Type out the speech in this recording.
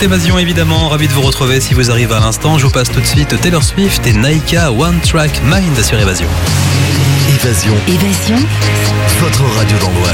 écoutez Évasion évidemment, ravi de vous retrouver si vous arrivez à l'instant. Je vous passe tout de suite Taylor Swift et Naika One Track Mind sur Évasion. Évasion. Votre radio dans l'Oise.